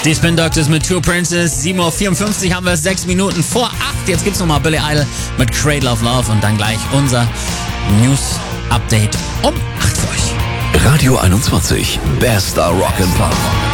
Die Spin Doctors mit Two Princes. 7:54 Uhr haben wir es, 6 Minuten vor 8. Jetzt gibt's nochmal Billy Idol mit Cradle of Love und dann gleich unser News-Update um 8 für euch. Radio 21, bester Rock and Pop.